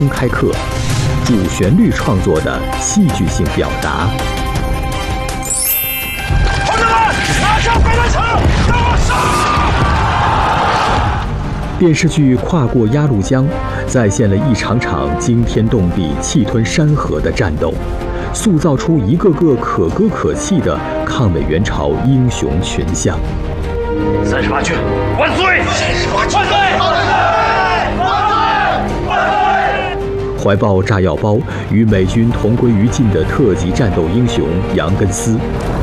公开课，主旋律创作的戏剧性表达。 同志们，拿下飞弹城，给我杀！ 电视剧《跨过鸭绿江》再现了一场场惊天动地、气吞山河的战斗，塑造出一个个可歌可泣的抗美援朝英雄群像。 38军万岁！万岁！万岁！ 怀抱炸药包与美军同归于尽的特级战斗英雄杨根思，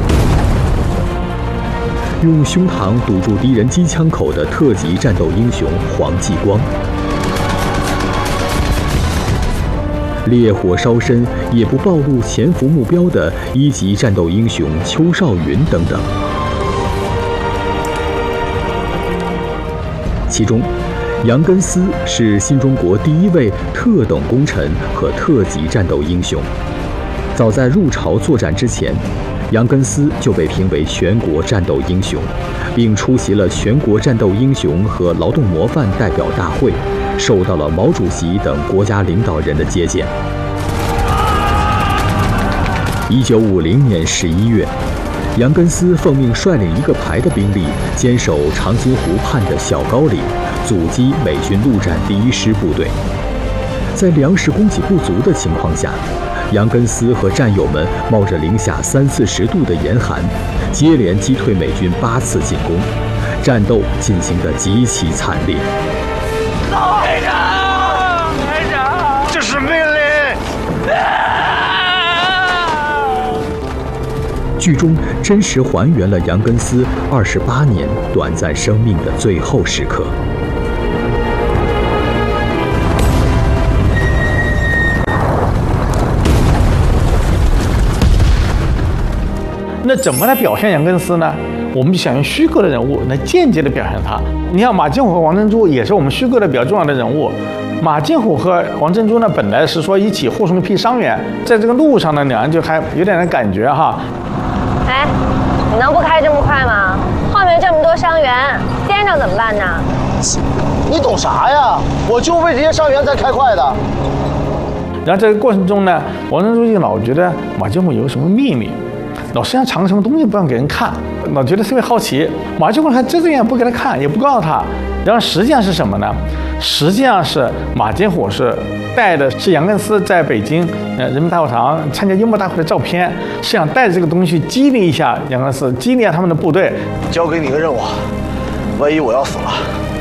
用胸膛堵住敌人机枪口的特级战斗英雄黄继光，烈火烧身也不暴露潜伏目标的1级战斗英雄邱少云等等。其中，杨根思是新中国第一位特等功臣和特级战斗英雄。早在入朝作战之前，杨根思就被评为全国战斗英雄，并出席了全国战斗英雄和劳动模范代表大会，受到了毛主席等国家领导人的接见。1950年11月，杨根思奉命率领1个排的兵力，坚守长津湖畔的小高岭，阻击美军陆战第1师部队。在粮食供给不足的情况下，杨根思和战友们冒着零下30-40度的严寒，接连击退美军8次进攻，战斗进行得极其惨烈。 排长，排长，这是命令。 剧中真实还原了杨根思28年短暂生命的最后时刻。 那怎么来表现杨根思呢？我们就想用虚构的人物来间接的表现他。你像马金虎和王珍珠也是我们虚构的比较重要的人物。马金虎和王珍珠呢，本来是说一起护送一批伤员，在这个路上呢，两人就还有点感觉哈。 哎，你能不开这么快吗？后面这么多伤员，颠着怎么办呢？ 你懂啥呀？我就为这些伤员才开快的。 然后这个过程中呢，王珍珠就老觉得马金虎有什么秘密，老身上藏什么东西不让给人看，老觉得特别好奇。马金虎还遮遮掩不给他看，也不告诉他。然后实际上是什么呢？实际上是马金虎是带的是杨根思在北京人民大会堂参加英模大会的照片，是想带着这个东西去激励一下杨根思，激励一下他们的部队。 交给你个任务，万一我要死了，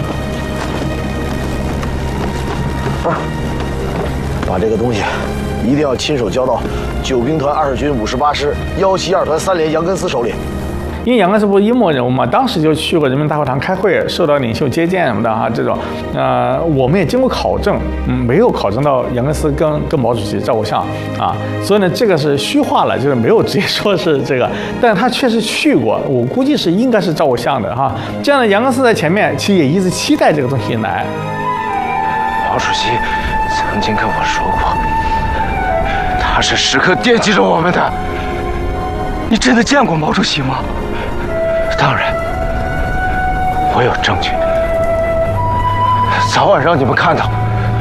把这个东西一定要亲手交到9兵团20军58师172团3连杨根思手里。 因为杨根思不是英模人物嘛，当时就去过人民大会堂开会，受到领袖接见什么的哈，这种，我们也经过考证，没有考证到杨根思跟毛主席照过相啊，所以呢，这个是虚化了，就是没有直接说是这个，但是他确实去过，我估计是应该是照过相的哈。这样的杨根思在前面，其实也一直期待这个东西来。 毛主席曾经跟我说过，他是时刻惦记着我们的。你真的见过毛主席吗？当然，我有证据，早晚让你们看到。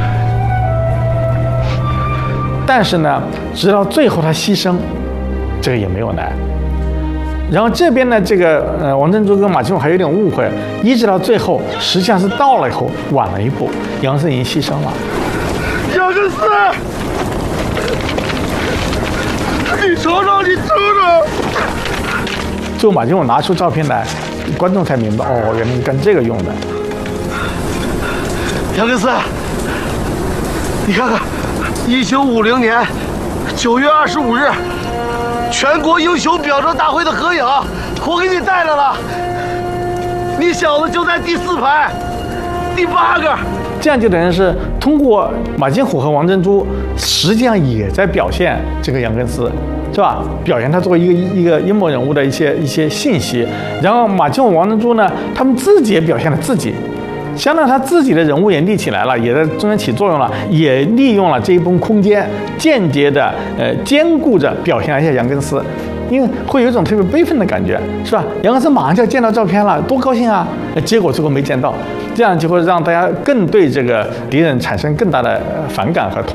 但是呢，直到最后他牺牲，这个也没有来。然后这边呢，这个王珍珠跟马金虎还有点误会，一直到最后，实际上是到了以后晚了一步，杨根思已经牺牲了。 杨根思，你瞅瞅，你瞅瞅。 最后马金虎拿出照片来，观众才明白，哦，原来是干这个用的。 杨根思，你看看，1950年9月25日，全国英雄表彰大会的合影，我给你带来了。你小子就在第4排，第8个。 这样就等于是通过马金虎和王珍珠，实际上也在表现这个杨根思，是吧？表现他作为一个英模人物的一些信息。然后马金虎、王珍珠呢，他们自己也表现了自己，相当于他自己的人物也立起来了，也在中间起作用了，也利用了这一部分空间，间接的兼顾着表现了一下杨根思。 因为会有一种特别悲愤的感觉，是吧？杨根思马上就要见到照片了，多高兴啊！结果最后没见到，这样就会让大家更对这个敌人产生更大的反感和痛。